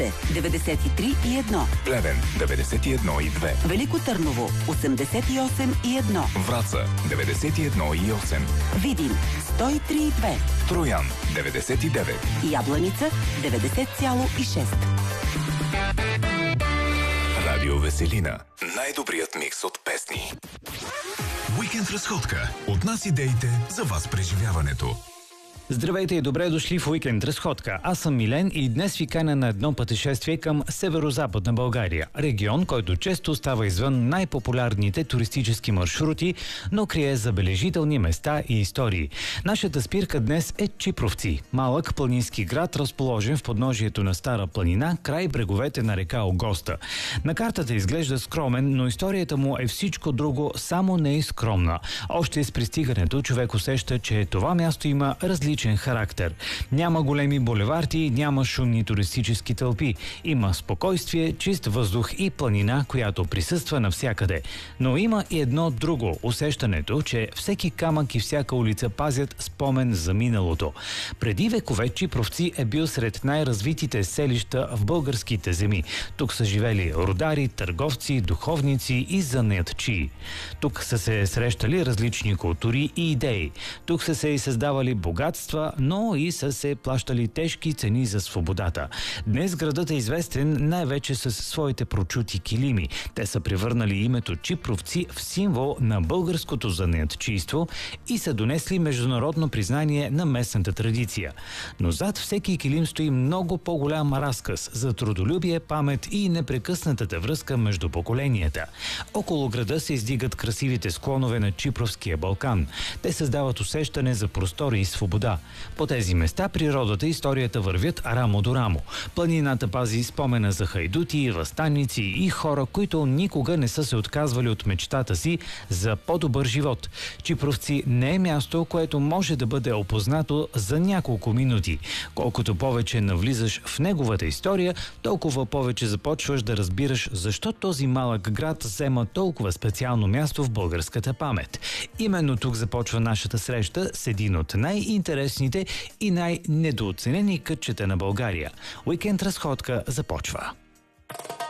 93,1. Плевен 91,2. Велико Търново 88,1. Враца 91,8. Видин 103,2. Троян 99. Ябланица 90,6. Радио Веселина. Най-добрият микс от песни. Уикенд разходка. От нас идеите, за вас преживяването. Здравейте и добре дошли в Уикенд разходка. Аз съм Милен и днес ви каня на едно пътешествие към северо-западна България. Регион, който често става извън най-популярните туристически маршрути, но крие забележителни места и истории. Нашата спирка днес е Чипровци. Малък планински град, разположен в подножието на Стара планина, край бреговете на река Огоста. На картата изглежда скромен, но историята му е всичко друго, само не и скромна. Още с пристигането човек усеща, че това място има различен характер. Няма големи булеварди, няма шумни туристически тълпи. Има спокойствие, чист въздух и планина, която присъства навсякъде. Но има и едно друго – усещането, че всеки камък и всяка улица пазят спомен за миналото. Преди векове Чипровци е бил сред най-развитите селища в българските земи. Тук са живели родари, търговци, духовници и занаятчии. Тук са се срещали различни култури и идеи. Тук са се и създавали богатства, но и са се плащали тежки цени за свободата. Днес градът е известен най-вече с своите прочути килими. Те са превърнали името Чипровци в символ на българското занаятчийство и са донесли международно признание на местната традиция. Но зад всеки килим стои много по-голям разказ за трудолюбие, памет и непрекъснатата връзка между поколенията. Около града се издигат красивите склонове на Чипровския Балкан. Те създават усещане за простор и свобода. По тези места природата и историята вървят рамо до рамо. Планината пази спомена за хайдути, въстаници и хора, които никога не са се отказвали от мечтата си за по-добър живот. Чипровци не е място, което може да бъде опознато за няколко минути. Колкото повече навлизаш в неговата история, толкова повече започваш да разбираш защо този малък град взема толкова специално място в българската памет. Именно тук започва нашата среща с един от най-интересните и най-недооценени кътчета на България. Уикенд разходка започва.